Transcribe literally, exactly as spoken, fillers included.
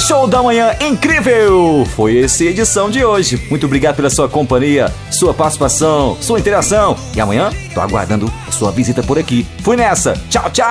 Show da Manhã incrível! Foi essa a edição de hoje. Muito obrigado pela sua companhia, sua participação, sua interação. E amanhã tô aguardando a sua visita por aqui. Fui nessa. Tchau, tchau!